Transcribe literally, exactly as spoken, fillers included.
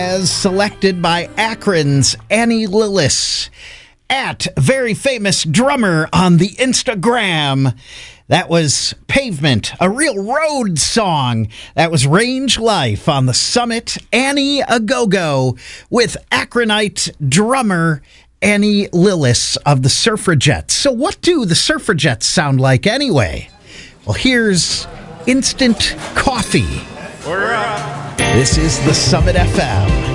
As selected by Akron's Annie Lillis at very famous drummer on the Instagram. That was Pavement, a real road song. That was Range Life on the Summit. Annie A Go-Go with Akronite drummer Annie Lillis of the Suffragettes. So what do the Suffragettes sound like anyway? Well, here's Instant Coffee. Order up. This is the Summit F M.